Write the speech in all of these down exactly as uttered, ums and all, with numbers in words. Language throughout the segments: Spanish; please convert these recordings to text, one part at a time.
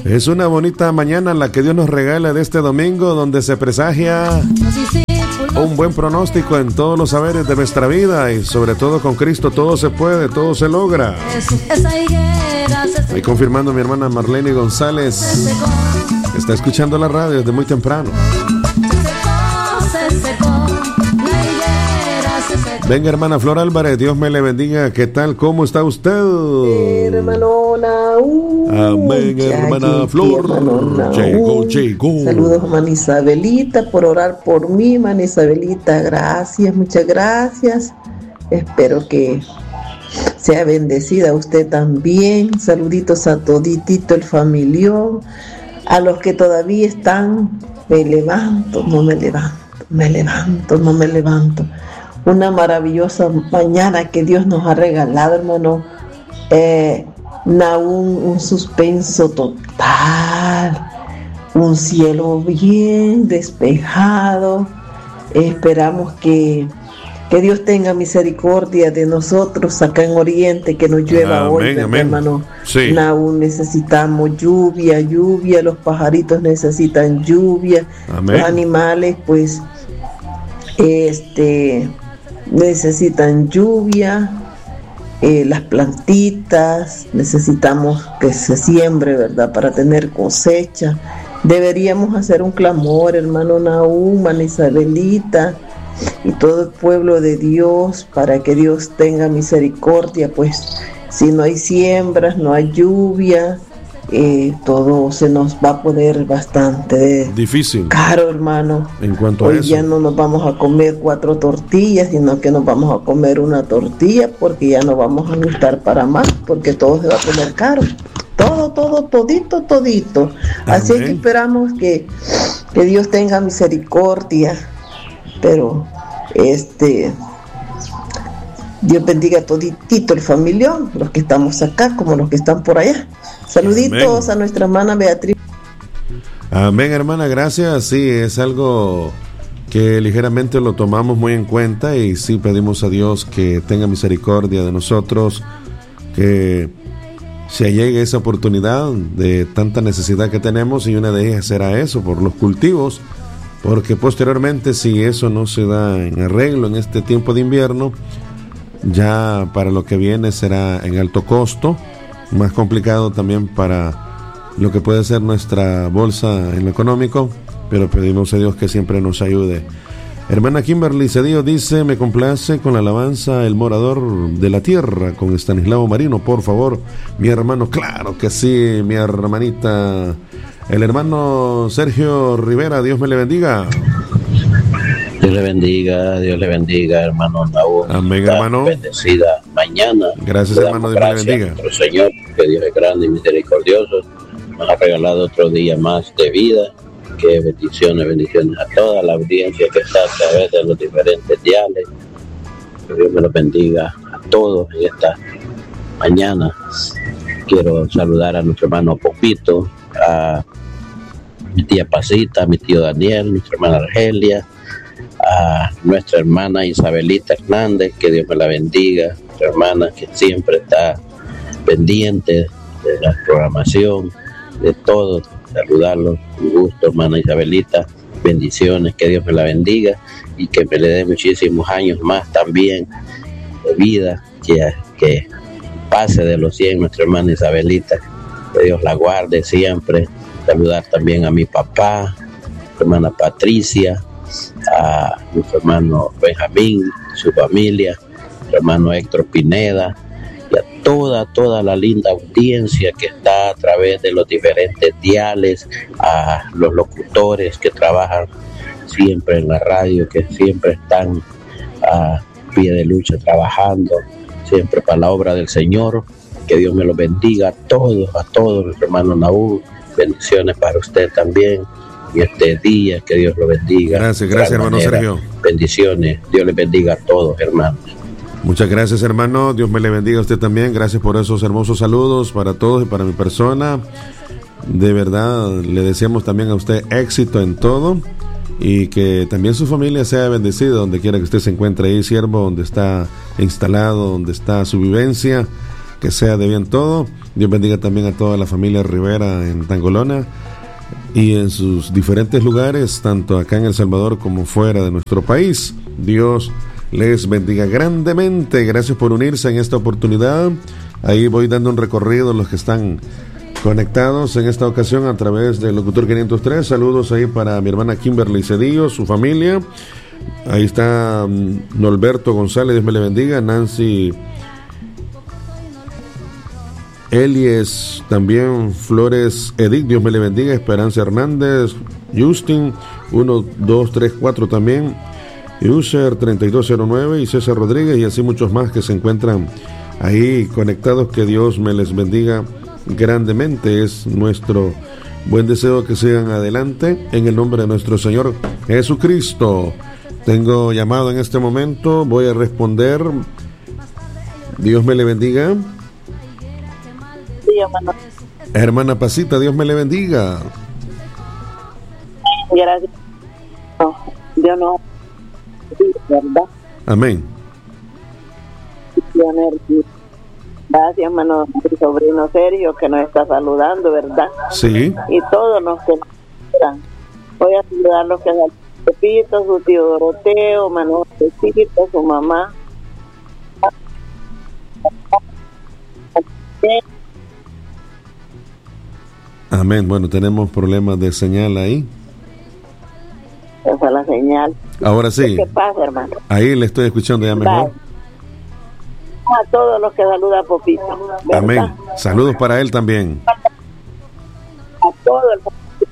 Es una bonita mañana la que Dios nos regala de este domingo, donde se presagia un buen pronóstico en todos los saberes de nuestra vida, y sobre todo con Cristo todo se puede, todo se logra. Estoy confirmando mi hermana Marlene González, está escuchando la radio desde muy temprano. Venga, hermana Flor Álvarez, Dios me le bendiga. ¿Qué tal? ¿Cómo está usted? Hermanona. Uh, Amén, hermana Flor. Hermanona, llegó, uh. llegó. Saludos, hermana Isabelita, por orar por mí, hermana Isabelita. Gracias, muchas gracias. Espero que sea bendecida usted también. Saluditos a toditito el familión. A los que todavía están, me levanto, no me levanto, me levanto, no me levanto. Una maravillosa mañana que Dios nos ha regalado, hermano. Eh, Nahum, un suspenso total, un cielo bien despejado. Esperamos que, que Dios tenga misericordia de nosotros acá en Oriente, que nos llueva amén, hoy, amén. hermano. Sí. Nahum, necesitamos lluvia, lluvia, los pajaritos necesitan lluvia, amén. Los animales, pues, este... necesitan lluvia, eh, las plantitas, necesitamos que se siembre, ¿verdad? Para tener cosecha. Deberíamos hacer un clamor, hermano Nahum, hermana Isabelita, y todo el pueblo de Dios, para que Dios tenga misericordia, pues si no hay siembras, no hay lluvia, eh, todo se nos va a poner bastante difícil, caro, hermano. En cuanto hoy a eso, ya no nos vamos a comer cuatro tortillas, sino que nos vamos a comer una tortilla, porque ya no vamos a necesitar para más, porque todo se va a poner caro, todo, todo, todito, todito. Así amén. que esperamos que, que Dios tenga misericordia, pero este Dios bendiga a toditito el familión, los que estamos acá como los que están por allá. Saluditos, amén, a nuestra hermana Beatriz. Amén, hermana, gracias. Sí, es algo que ligeramente lo tomamos muy en cuenta, y sí pedimos a Dios que tenga misericordia de nosotros, que se llegue esa oportunidad de tanta necesidad que tenemos, y una de ellas será eso, por los cultivos, porque posteriormente, si eso no se da en arreglo en este tiempo de invierno, ya para lo que viene será en alto costo, más complicado también para lo que puede ser nuestra bolsa en lo económico, pero pedimos a Dios que siempre nos ayude. Hermana Kimberly Cedillo dice: me complace con la alabanza El Morador de la Tierra con Estanislao Marino, por favor, mi hermano. Claro que sí, mi hermanita. El hermano Sergio Rivera, Dios me le bendiga. Dios le bendiga, Dios le bendiga, hermano Nahum. Amén, hermano. Bendecida mañana. Gracias, hermano, Dios le bendiga. Nuestro Señor, que Dios es grande y misericordioso, nos ha regalado otro día más de vida. Que bendiciones, bendiciones a toda la audiencia que está a través de los diferentes diales. Que Dios me los bendiga a todos en esta mañana. Quiero saludar a nuestro hermano Popito, a mi tía Pasita, a mi tío Daniel, nuestra hermana Argelia, a nuestra hermana Isabelita Hernández, que Dios me la bendiga, nuestra hermana que siempre está pendiente de la programación, de todo. Saludarlos, un gusto, hermana Isabelita, bendiciones, que Dios me la bendiga y que me le dé muchísimos años más también de vida, que, que pase de los cien, nuestra hermana Isabelita, que Dios la guarde siempre. Saludar también a mi papá, a mi hermana Patricia, a nuestro hermano Benjamín, su familia, nuestro hermano Héctor Pineda, y a toda, toda la linda audiencia que está a través de los diferentes diales, a los locutores que trabajan siempre en la radio, que siempre están a pie de lucha trabajando, siempre para la obra del Señor. Que Dios me los bendiga a todos, a todos, nuestro hermano Nahum. Bendiciones para usted también en este día, que Dios lo bendiga. Gracias, gracias, hermano manera. Sergio. Bendiciones, Dios les bendiga a todos, hermanos. Muchas gracias, hermano, Dios me le bendiga a usted también. Gracias por esos hermosos saludos para todos y para mi persona. De verdad, le deseamos también a usted éxito en todo, y que también su familia sea bendecida donde quiera que usted se encuentre ahí, siervo, donde está instalado, donde está su vivencia. que sea de bien todo. Dios bendiga también a toda la familia Rivera en Tangolona y en sus diferentes lugares, tanto acá en El Salvador como fuera de nuestro país. Dios les bendiga grandemente. Gracias por unirse en esta oportunidad. Ahí voy dando un recorrido a los que están conectados en esta ocasión a través del Locutor quinientos tres. Saludos ahí para mi hermana Kimberly Cedillo, su familia. Ahí está um, Norberto González, Dios me le bendiga. Nancy Elies, también Flores Edith, Dios me le bendiga. Esperanza Hernández, Justin, uno, dos, tres, cuatro también. User treinta y dos cero nueve y César Rodríguez, y así muchos más que se encuentran ahí conectados. Que Dios me les bendiga grandemente. Es nuestro buen deseo que sigan adelante en el nombre de nuestro Señor Jesucristo. Tengo llamado en este momento, voy a responder. Dios me le bendiga. Sí, hermano. Hermana Pasita, Dios me le bendiga. Gracias. No, Dios no. Sí, ¿verdad? Amén. Gracias, hermano, mi sobrino Sergio, que nos está saludando, ¿verdad? Sí. Y todos los que nos están. Voy a saludar a los que están. Pepito, su tío Doroteo, Manuel Pepito, su mamá. Amén. Bueno, tenemos problemas de señal ahí. Esa es la señal. Ahora sí. ¿Qué pasa, hermano? Ahí le estoy escuchando ya mejor. Bye. A todos los que saluda a Popito, ¿verdad? Amén. Saludos para él también. A todos los.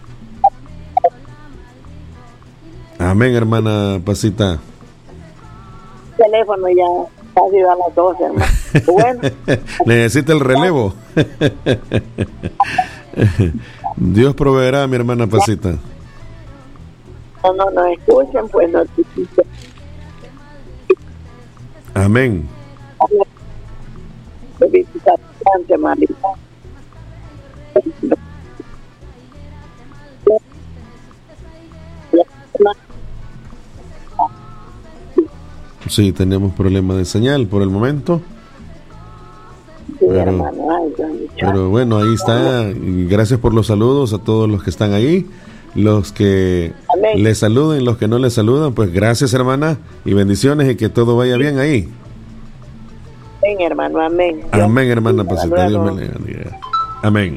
Amén, hermana Pasita. El teléfono ya casi a las doce, hermano. Bueno. Necesita el relevo. Dios proveerá, mi hermana Pasita. No, no, no escuchen, pues no. Amén. Sí, tenemos problemas de señal por el momento. Sí, pero, hermano. Ay, Dios mío. pero bueno, ahí está. Y gracias por los saludos a todos los que están ahí. Los que Amén. les saluden, los que no les saludan, pues gracias, hermana, y bendiciones, y que todo vaya bien ahí. Amén, hermano, amén. Amén, hermana Pasita. Dios me le bendiga. Amén.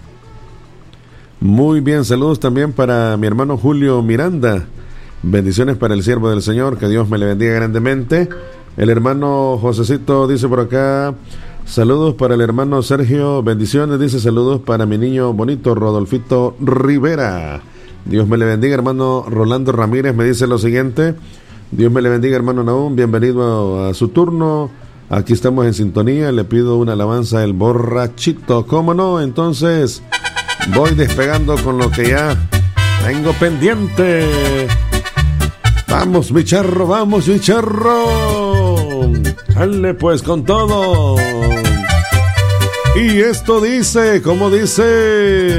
Muy bien, saludos también para mi hermano Julio Miranda. Bendiciones para el siervo del Señor, que Dios me le bendiga grandemente. El hermano Josecito dice por acá, saludos para el hermano Sergio, bendiciones, dice saludos para mi niño bonito Rodolfito Rivera. Dios me le bendiga. Hermano Rolando Ramírez me dice lo siguiente, Dios me le bendiga, hermano Nahum, bienvenido a, a su turno. Aquí estamos en sintonía, le pido una alabanza El Borrachito. ¿Cómo no? Entonces voy despegando con lo que ya tengo pendiente. Vamos, mi charro, vamos, mi charro. Dale pues con todo. Y esto dice, ¿cómo dice?